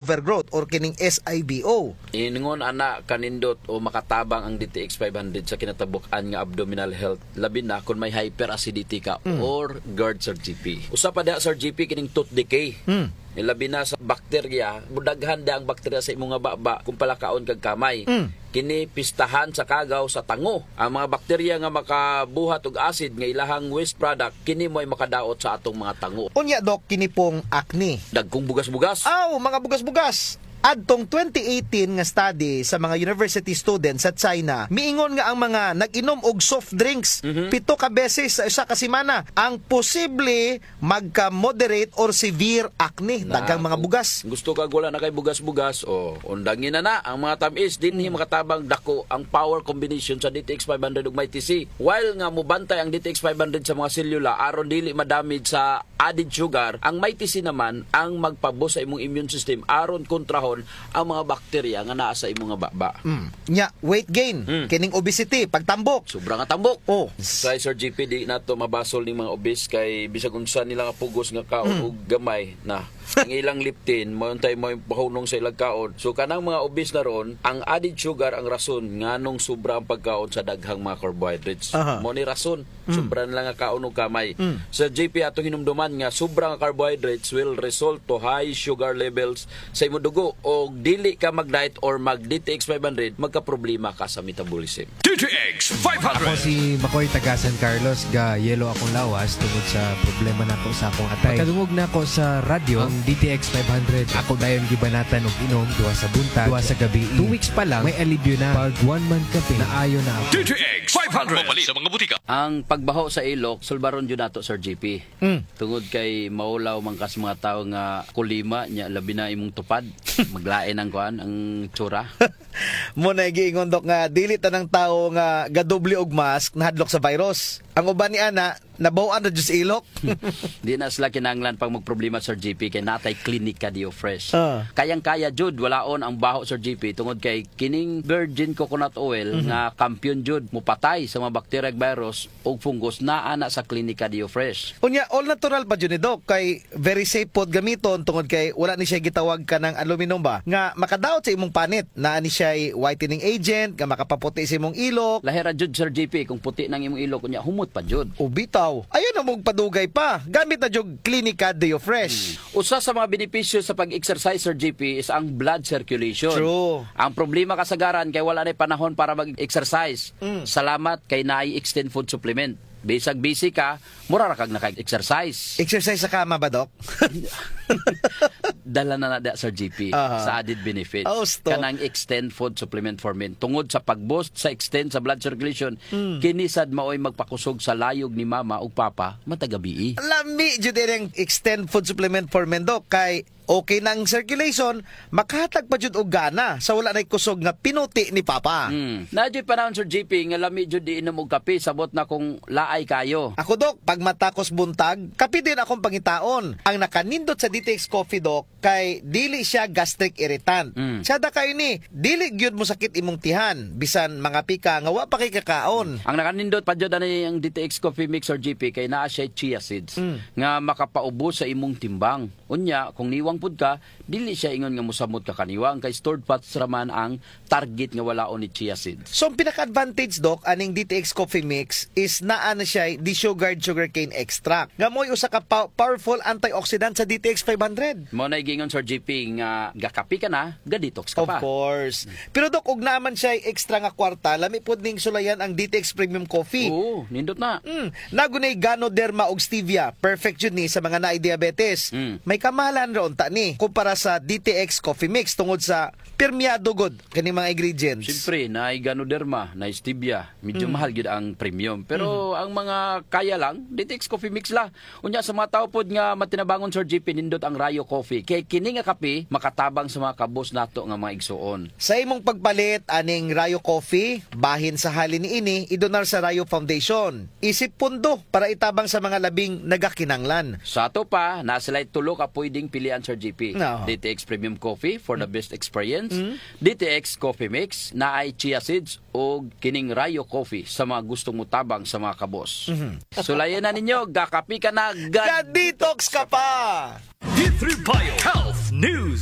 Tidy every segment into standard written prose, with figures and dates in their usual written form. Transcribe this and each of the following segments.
overgrowth or kining SIBO. Ingon ana kanindot o makatabang ang DTX 500 sa kinatabukan nga abdominal health labi na kung may hyperacidity ka or GERD Sir GP. Usa pa diha Sir GP kining tooth decay. Labi na sa bakterya, mudaghan da ang bakterya sa imong nga baba kung palakaon kag kamay. Kini pistahan sa kagaw sa tango. Ang mga bakterya nga makabuhat og acid nga ilahang waste product, kini mo'y makadaot sa atong mga tango. Unya Dok, kini pong acne. Dagkong bugas-bugas. Mga bugas-bugas. Adtong 2018 nga study sa mga university students sa China, miingon nga ang mga nag-inom og soft drinks 7 ka beses sa isa ka semana ang posible magka-moderate or severe acne, daghang mga bugas. Gusto ka wala na kay bugas-bugas o undangin na ang mga tamis dinhi makatabang dako ang power combination sa DTX 500 ug MyTC. While nga mobantay ang DTX 500 sa mga selula aron dili madamage sa added sugar, ang MyTC naman ang magpaboost sa imong immune system aron kontrahon ang mga bakterya nga naa sa imong nga baba. Nya, weight gain, kining obesity, pagtambok. Sobrang nga tambok. Sa Sir GP, di nato mabasol ni mga obese kay bisag unsa nila nga pugos nga kaon og gamay na ang ilang liptin mo untay mo pahunong sa ilang kaon. So kanang mga obese na ron, ang added sugar ang rason nganong sobra ang pagkaon sa daghang mga carbohydrates. Mo ni rason, sobra na lang nga kaon og kamay. Sa GP ato hinumduman nga sobra nga carbohydrates will result to high sugar levels sa imong dugo o dili ka mag-diet or mag-DTX 500, magka-problema ka sa metabolism. DTX 500! Ako si Makoy taga San Carlos, ga yelo akong lawas tungod sa problema na ko sa akong atay. Pagkadungog na ako sa radyo, ang DTX 500, ako dayon gibanatan og inom, 2 sa buntag, 2 sa gabi. 2 weeks pa lang, may alibyo na. Pag 1 month kape, naayo na ako. DTX 500! Mamali sa mga butika. Ang pagbaho sa ilok, sulbaron yun nato, Sir GP. Tungod kay maulaw mangkas mga tao nga kulima, nya labi na imong tupad. Maglain ang kuan, ang tsura. Mo na giingon Dok nga dili tanang tawo nga gadoble og mask nahadlok sa virus. Ang uban ni ana nabaw-an na jud ilok. Di na sila kinahanglan pag magproblema Sir GP kay natay Clinica Dio Fresh. Kayang-kaya jud walaon ang baho Sir GP tungod kay kining virgin coconut oil nga kampiyon jud mupatay sa mga bacteria virus ug fungus naa na sa Clinica Dio Fresh. Unya all natural pa jud ni Dok kay very safe pod gamiton tungod kay wala ni siya gitawag kanang aluminum ba nga makadaot sa imong panit naa ni siya whitening agent nga makapaputi sa imong ilok. Lahira jud Sir GP kung puti nang imong ilok unya humot pa jud. Ubitaw. Ayun na mong padugay pa. Gamit na jud Clinica Dio Fresh. Usa sa mga benepisyo sa pag-exercise Sir GP is ang blood circulation. True. Ang problema kasagaran kay wala na panahon para mag-exercise. Salamat kay naay extend food supplement. Bisag busy ka, mura ra kag naka-exercise. Exercise sa kama ba, Dok? Dala na Sir GP sa added benefits. Kanang extend food supplement for men. Tungod sa pag-boost sa extend sa blood circulation, kinisad maoy magpakusog sa layog ni mama ug papa matagabi. Lami jud ang extend food supplement for men, Dok, kay okay na ang circulation, makahatag pa jud og gana sa wala nay kusog nga pinuti ni papa. Nadyo panahon Sir GP nga lami jud di inom og kape sabot na kung laay kayo. Ako Dok, pag matakos buntag, kape din akong pangitaon. Ang nakanindot sa DTX Coffee Dok kay dili siya gastric irritant. Sada kayo ni, dili gyud mo sakit imong tihan bisan mga pika nga wa pa kay kakaon. Ang nakanindot pa jud ani ang DTX Coffee Mix Sir GP kay naa siya chia seeds nga makapaubos sa imong timbang. Unya kung niwang pud ka, dili siya ingon nga mosamot ka kaniwang kay stored fats raman ang target nga walaon ni chia seeds. So ang pinaka-advantage Dok aning DTX Coffee Mix is naa na siya desugared sugarcane extract. Nga mo'y usa ka powerful antioxidant sa DTX 500. Mo na gingon Sir GP nga gakapi ka na, ga-detox ka pa. Of course. Pero Dok, og naman siya extra nga kwarta, lami pod ning sulayan ang DTX Premium Coffee. Oo, nindot na. Nagunay Ganoderma og stevia. Perfect yun ni sa mga naay diabetes. May kamahalan ron ta ni kumpara sa DTX Coffee Mix tungod sa permeado good kani mga ingredients. Siyempre, naay Ganoderma, naay stevia. Medyo mahal gid ang premium. Pero ang mga kaya lang, DTX Coffee Mix la. Unya sa mga tao pod nga matinabangon Sir GP nindot ang Rayo Coffee. Kay kini nga kape makatabang sa mga kabos nato nga mga igsuon. Sa imong pagpalit aning Rayo Coffee, bahin sa halin niini idonar sa Rayo Foundation. Isip pundo para itabang sa mga labing nagakinanglan. Sa ato pa, nasilay tulo ka pwedeng pilian Sir GP. No. DTX Premium Coffee for the best experience. DTX Coffee Mix na ay chia seeds o kining Rayo Coffee sa mga gustong mutabang sa mga kabos. Sulayan na ninyo, gakapi ka na, Ga-detox ka pa! D3 Bio Health News.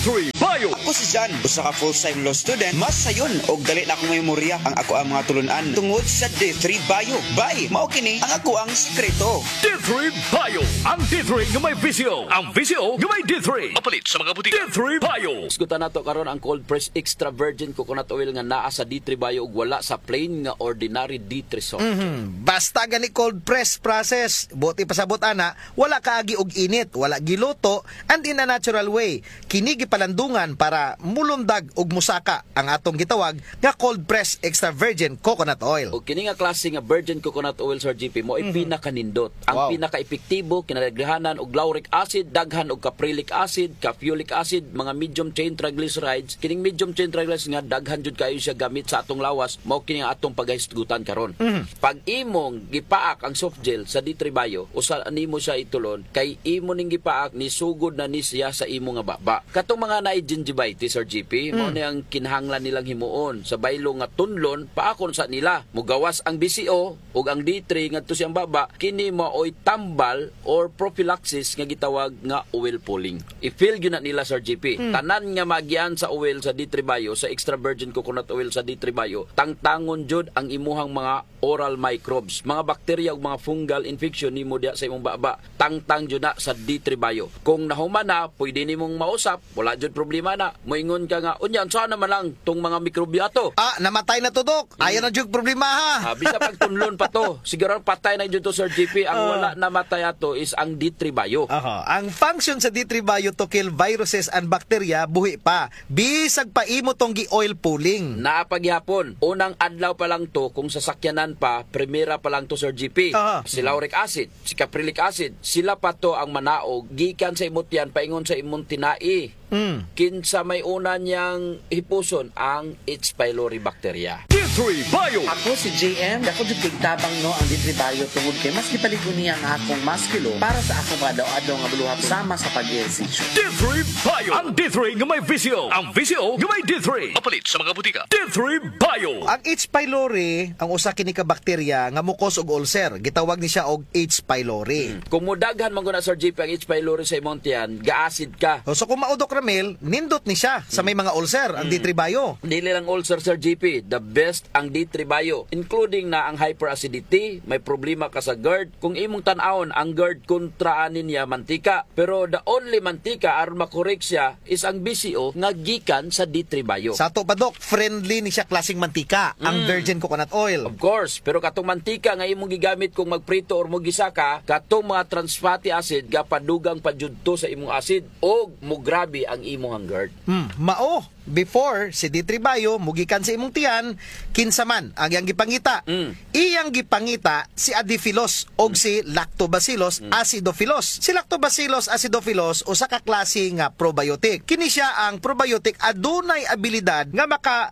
D3 Bio. Ako si Jan, usa ka full-time law student. Mas sayon og dali na akong memorya ang ako ang mga tulunan tungod sa D3 Bio. Bay, mao kini ang ako ang sekreto. D3 Bio. Ang D3 nga may visyo. Ang visyo nga may D3. Mapalit sa mga butika. D3 Bio. Isgutan nato karon ang cold press extra virgin coconut oil nga naa sa D3 Bio ug wala sa plain nga ordinary D3 soap. Basta gani cold press process, buti pasabot ana, wala kaagi og init, wala giluto, and in a natural way. Kini gipalandungan para mulundag og musaka ang atong gitawag nga cold press extra virgin coconut oil. O kini nga klase nga virgin coconut oil Sir GP mo ay pinakanindot. Ang Wow. pinaka-epektibo kinadaghanan og lauric acid, daghan og caprylic acid, caffeolic acid, mga medium chain triglycerides. Kining medium chain triglycerides nga daghan jud kayo siya gamit sa atong lawas, mao kini nga atong paghisgutan karon. Pag imong gipaak ang soft gel sa D3 Bio, usa nimo siya itulon kay imo ning gipaak ni sugod na ni siya sa imo nga baba. Katong mga naay gingivitis Sir GP, mao ni ang kinahanglan nilang himuon sa baylo nga tunlon paakon sa nila. Mugawas ang BCO ug ang D3 ngadto siyang baba, kini maoy tambal or prophylaxis nga gitawag nga oil pulling. I-feel gyud na nila Sir GP. Tanan nga magian sa oil sa D3 Bio, sa extra virgin coconut oil sa D3 Bio, tangtangon jud ang imuhang mga oral microbes, mga bakterya ug mga fungal infection nimo diha sa imong baba. Tangtang jud na sa D3 Bio. Kung nahuman na, pwede nimong mausap, wala jud problema na. Moingon ka nga, unyan sana man lang tong mga mikrobyato. Namatay na to, Dok. Ayaw na jug problema ha. Bisa pagtunlon pa to. Siguro patay na jud to Sir GP. Ang wala namatay ato is ang D3 Bio. Ang function sa D3 Bio to kill viruses and bacteria buhi pa. Bisag pa imo tong gi-oil pulling. Naapaghapon, unang adlaw pa lang to, kung sasakyanan pa, primera pa lang to Sir GP. Si lauric acid, si caprylic acid, sila pa to ang manaog, gikan sa imot yan, paingon sa imong tinai. Kinsa may una niyang hipuson ang H. pylori bacteria. D3 Bio. Ako si JM, ako jud kay tabang no ang D3 Bio tungod kay mas gipaligon niya ang akong maskilo para sa akong mga daw-adlaw nga buluhat sama sa pag-ehersisyo. D3 Bio. Ang D3 nga may visyo. Ang visyo nga may D3. Mapalit sa mga butika. D3 Bio. Ang H. pylori, ang usa kini ka bakterya nga mukos og ulcer, gitawag ni siya og H. pylori. Kung mudaghan man guna Sir GP ang H. pylori sa imong tiyan, ga-acid ka. So kung maudok Ramil, nindot ni siya sa may mga ulcer, ang D3 Bio. Dili lang ulcer Sir GP, the best ang D3 Bio, including na ang hyperacidity, may problema ka sa GERD. Kung imong tan-awon ang GERD kontraanin niya mantika, pero the only mantika aron makorek siya is ang BCO nga gikan sa D3 Bio. Sa ato pa, Dok, friendly ni siya klaseng mantika, ang virgin coconut oil. Of course, pero katong mantika nga imong gigamit kung magprito or mogisaka, katong mga trans fatty acid gapadugang padjudto sa imong acid o mugrabe ang imong GERD. Mao, before si D3 Bio mugikan sa imong tiyan, kinsa man ang iyang gipangita. Iyang gipangita si Adiphilus og si Lactobacillus acidophilus. Si Lactobacillus acidophilus usa ka klase nga probiotic. Kini siya ang probiotic adunay abilidad nga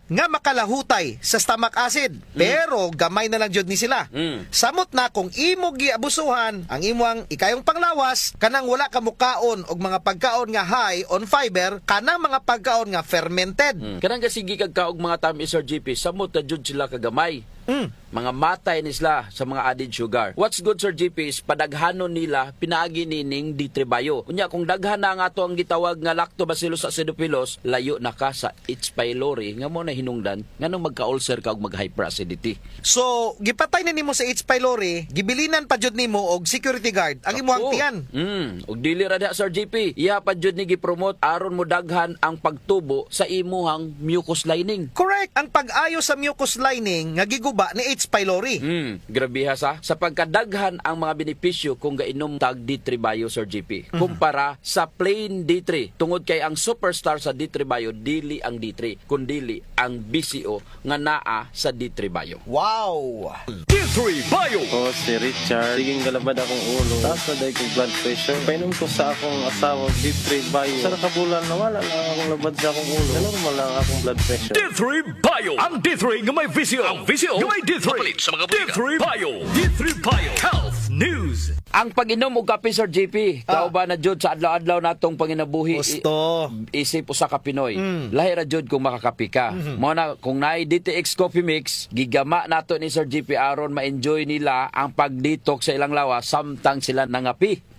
makalahutay sa stomach acid. Pero gamay na lang jud ni sila. Samot na kung imo giabusuhan ang imong ikayong panglawas, kanang wala ka mukaon og mga pagkaon nga high on fiber, kanang mga pagkaon nga fermented. Kanang kasigi kag kaog mga tamis Sir GP, samot na jud sila kagamay. Mga matay ni sila sa mga added sugar. What's good Sir GP is padaghanon nila pinaagi nining D3 Bio. Unya kung daghan na nga ato ang gitawag nga Lactobacillus acidophilus, layo na ka sa H. pylori nga mo na hinungdan nganong magka-ulcer ka og mag-hyperacidity. So, gipatay na nimo sa H. pylori, gibilinan pa jud nimo og security guard ang imong tiyan. Og dili ra diha Sir GP, iya pa jud ni gipromote aron mo daghan ang pagtubo sa imuhang mucous lining. Correct. Ang pag-ayo sa mucous lining nga giguba ni H. pylori. Grabe ha sa pagkadaghan ang mga benepisyo kung gainom tag D3 Bio Sir GP kumpara sa plain D3. Tungod kay ang superstar sa D3 Bio dili ang D3 kundi ang BCO nga naa sa D3 Bio. Wow! D3 Bio. Ako si Richard. Siging galabad akong ulo. Taas na dahil kong blood pressure. Painom ko sa akong asawa D3 Bio. Sa nakabulan na wala lang akong labad sa akong ulo. Normal lang akong blood pressure. D3 Bio. Ang D3 nga may visyo. Ang visyo nga may D3. Mapalit sa mga butika. D3 Bio. D3 Bio. Health News. Ang pag-inom og kape Sir GP, kauban na jud sa adlaw-adlaw natong panginabuhi. Gusto. Isip usa ka Pinoy. Lahi ra jud kung makakape ka. Mao na kung naay DTX Coffee Mix, gigama nato ni Sir GP aron ma-enjoy nila ang pag-detox sa ilang lawas samtang sila nangapi.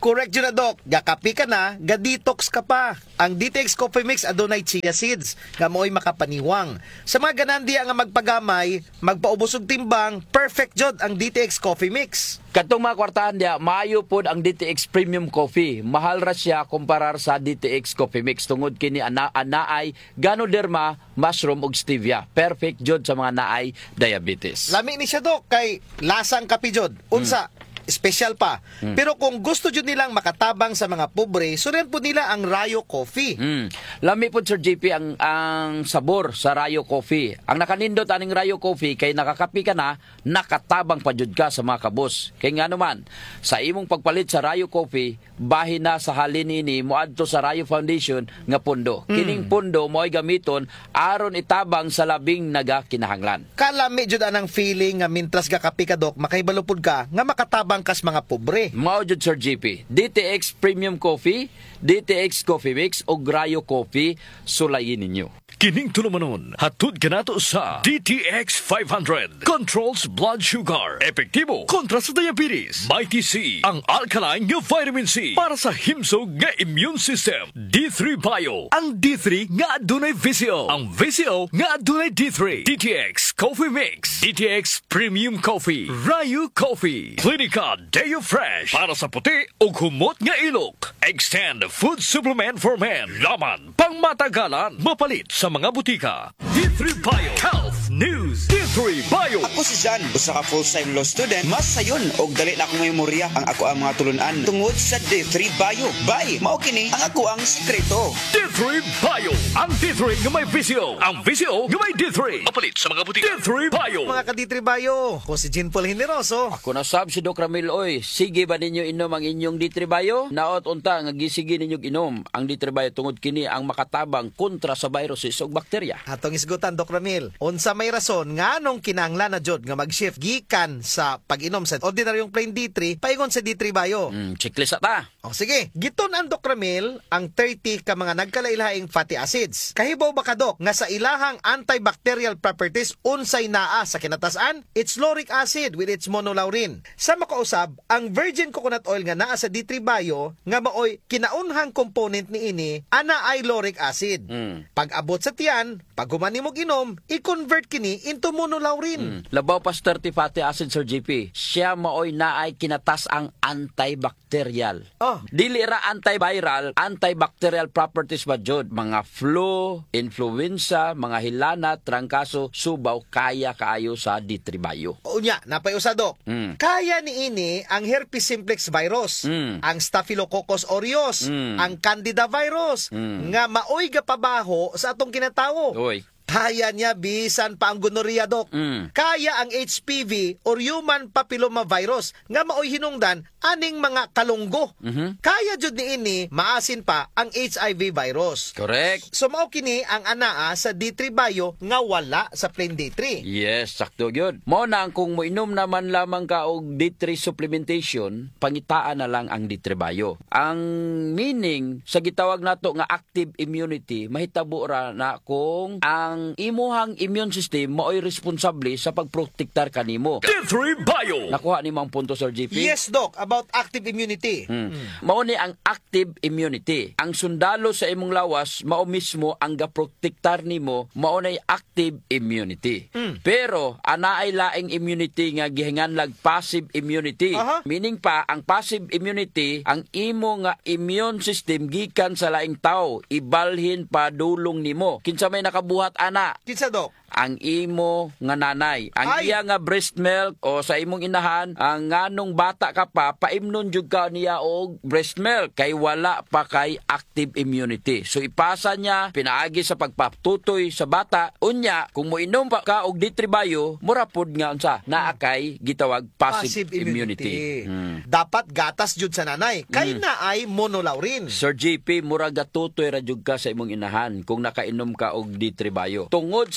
Correct yun na, Dok. Gakapi ka na, ga-detox ka pa. Ang DTX Coffee Mix adunay chia seeds, nga mo'y makapaniwang. Sa mga ganandiya nga magpagamay, magpaubos og timbang, perfect jod ang DTX Coffee Mix. Katong mga kwartahan dia, maayo pod ang DTX Premium Coffee. Mahal ra siya kumparar sa DTX Coffee Mix. Tungod kini anaay Ganoderma, mushroom ug stevia. Perfect jod sa mga naay diabetes. Lami ni siya, Dok, kay lasang kapi jod. Unsa, special pa. Pero kung gusto jud nilang makatabang sa mga pobre, sunan po nila ang Rayo Coffee. Lami po Sir JP ang sabor sa Rayo Coffee. Ang nakanindot aning Rayo Coffee kay nakakapi ka na, nakatabang pa jud ka sa mga kabos. Kay nga naman, sa imong pagpalit sa Rayo Coffee, bahin na sa halin ini moadto sa Rayo Foundation nga pundo. Kining pundo mo'y gamiton aron itabang sa labing nagakinahanglan. Kalami jud anang feeling nga mintras gakapi ka, Dok, makaibalupod ka nga makatabang kas mga pobre. Mao jud Sir JP, DTX Premium Coffee, DTX Coffee Mix o Rayo Coffee, sulayin ninyo. Kining tulumanon, hatod ka nato sa DTX 500. Controls blood sugar. Epektibo kontra sa diabetes. Mighty C, ang alkaline nga vitamin C para sa himsog nga immune system. D3 Bio, ang D3 nga adunay VCO. Ang VCO nga adunay D3. DTX Coffee Mix. DTX Premium Coffee. Rayo Coffee. Clinica Deo Fresh para sa puti o humot nga ilok. Extend Food Supplement for Men. Laman pang matagalan. Mapalit sa mga butika. D3 Bio Health News. D3 Bio. Ako si Jan, usa ka full-time law student. Mas sayon og dali na akong memorya ang ako ang mga tulunan tungod sa D3 Bio. Bye, mao kini ang ako ang sekreto. D3 Bio. Ang D3 nga may VCO. Ang VCO nga may D3. Mapalit sa mga butika. D3 Bio. Mga ka-D3 Bayo, ko si Jean Paul Generoso. Ako na sab si Doc Ramil, oy. Sige ba ninyo inom ang inyong D3 Bio? Naot unta nga gisige ninyo inom ang D3 Bio tungod kini ang makatabang kontra sa viruses ug bakterya. Atong isgutan, Dok Ramil. Unsa may rason nga nung kinahanglan na jud nga mag-shift gikan sa pag-inom sa ordinaryong plain D3 paingon sa D3 Bayo. Checklist ta. O sige, giton ang Dok Ramil ang 30 ka mga nagkalailhaing fatty acids. Kahibaw ba ka, Dok, nga sa ilahang antibacterial properties unsay naa sa kinatasan? It's lauric acid with its monolaurin. Sa makausab, ang virgin coconut oil nga naa sa D3 Bio nga maoy kinaunhang component ni ini ana ay lauric acid. Pag abot sa tiyan, pag humani mo ginom, i-convert kini into monolaurin. Labaw pa 30 fatty acid, Sir JP. Siya maoy naay kinatas ang antibacterial. Oh. Dili ra antiviral, antibacterial properties ba jud? Mga flu, influenza, mga hilana, trangkaso, subaw, kaya kaayo sa D3 Bio. Unya, napayusa, Dok. Kaya ni ini ang herpes simplex virus, ang staphylococcus aureus, ang candida virus, nga maoy gapabaho sa atong kinatawo. Oy. Kaya niya bisan pa ang gonorrhea, Dok. Kaya ang HPV or human papilloma virus nga maoy hinungdan aning mga kalunggo. Kaya jud ni ini maasin pa ang HIV virus. Correct. So mao kini ang anaa sa D3 Bio nga wala sa plain D3. Yes, sakto yun. Mao na kung moinom naman lamang ka og D3 supplementation, pangitaan na lang ang D3 Bio. Ang meaning sa gitawag nato nga active immunity, mahitabo ra na kung ang imuhang immune system maoy responsable sa pagprotektar kanimo. D3 Bio. Nakuha ni ang punto, Sir JP? Yes, Doc, about active immunity. Mao ni ang active immunity. Ang sundalo sa imong lawas mao mismo ang gaprotektar nimo, mao nay active immunity. Pero ana ay laing immunity nga gihinganlag passive immunity. Meaning pa ang passive immunity ang imo nga immune system gikan sa laing tawo, ibalhin pa dulong nimo. Kinsa may nakabuhat ana? Kinsa, Doc? Ang imo nga nanay, ang iya nga breast milk o sa imong inahan, ang nganong bata ka pa, paimnon jud ka niya og breast milk kay wala pa kay active immunity. So ipasa niya pinaagi sa pagpatutoy sa bata. Unya, kung moinom pa ka og D3 Bio, mura pod nga unsa naa kay gitawag passive immunity. Dapat gatas jud sa nanay kay naay monolaurin. Sir JP, mura gatutoy ra jud ka sa imong inahan kung nakainom ka og D3 Bio. Tungod sa lauric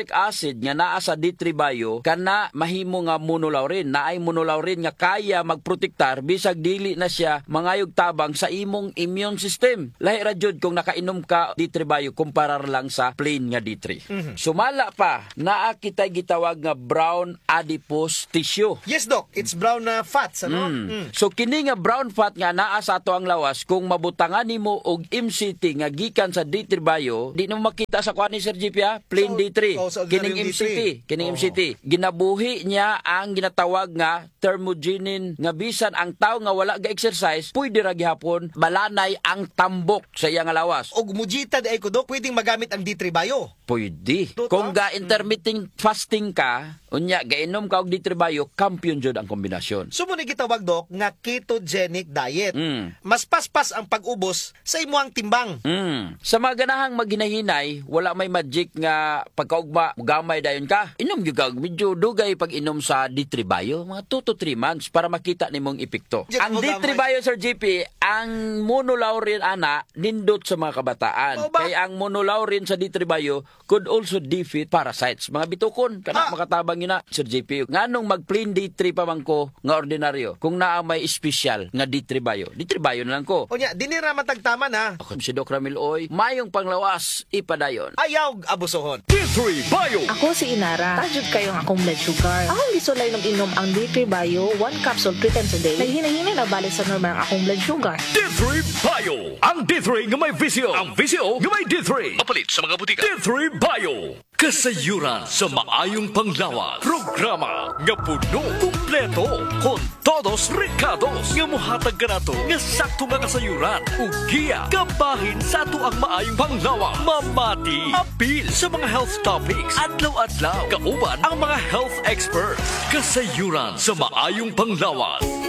uric acid nga naa sa D3 Bio kana mahimo nga monolaurin, naay monolaurin nga kaya magprotektar bisag dili na siya mangayog tabang sa imong immune system. Lahi ra jud kung nakainom ka D3 Bio kumparar lang sa plain nga D3. Sumala pa, naa kitay gitawag nga brown adipose tissue. Yes, Doc. It's brown na fats, ano? So kini nga brown fat nga naa sa ato ang lawas, kung mabutangan nimo og MCT nga gikan sa D3 Bio, di na makita sa kuan ni Sir JP, plain So, D3. so Kining ordinary MCT, D3. kining MCT. Ginabuhi niya ang ginatawag nga thermogenin nga bisan ang tao nga wala ga exercise, pwede ra gihapon malanay ang tambok sa iyang lawas. Og mujita di ay ko, Doc, pwedeng magamit ang D3 Bio. Pwede. Totoo? Kung ga intermittent fasting ka, unya gainom ka og D3 Bio, kampiyon jud ang kombinasyon. So, muna gitawag, Doc, nga ketogenic diet. Mm. Mas paspas ang pag-ubos sa imuang timbang. Sa mga ganahang maghinahinay, wala may magic nga pagkaugma, gamay dayon ka. Inom gyud kag medyo dugay pag inom sa D3 Bio, mga 2 to 3 months para makita nimong epekto. Diyan Ang mo D3 gamay. Bio, Sir JP, ang monolaurin ana nindot sa mga kabataan. O ba? Kaya ang monolaurin sa D3 Bio could also defeat parasites. Mga bitukon, kana makatabang yun na, Sir JP. Nganong mag-plain D3 pa man ko nga ordinaryo, kung naa may special nga D3 Bio. D3 Bio na lang ko. O niya, dinira matagtaman, ha? Ako si Doc Ramil Oy, mayong panglawas, ipadayon. Ayaw abusohon. D3 Bio. Ako si Inara. Tajud kayo ang akong blood sugar. Akong gisulay nung inom ang D3 Bio, 1 capsule 3 times a day. Naghinay-hinay na balik sa normal ang akong blood sugar. D3 Bio. Ang D3 nga may visyo. Ang visyo nga may D3. Mapalit sa mga butika. D3 Bio. Kasayuran sa maayong panglawas. Programa nga puno, kumpleto, con todos recados. Nga muhatag ka na to, nga sakto nga kasayuran. Ugiya, kabahin sa ato ang maayong panglawas. Mamati, apil sa mga health topics. Adlaw-adlaw, kauban ang mga health experts. Kasayuran sa maayong panglawas.